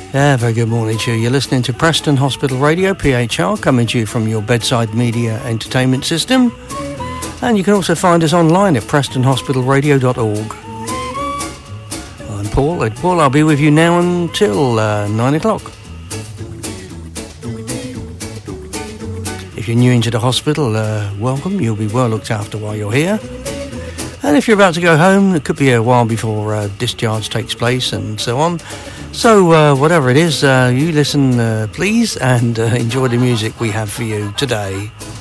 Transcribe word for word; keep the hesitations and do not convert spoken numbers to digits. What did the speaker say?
Yeah, very good morning to you. You're listening to Preston Hospital Radio, P H R, coming to you from your bedside media entertainment system. And you can also find us online at preston hospital radio dot org. I'm Paul. And Paul, I'll be with you now until uh, nine o'clock. If you're new into the hospital, uh, welcome. You'll be well looked after while you're here. And if you're about to go home, it could be a while before uh, discharge takes place and so on. So uh, whatever it is, uh, you listen uh, please and uh, enjoy the music we have for you today.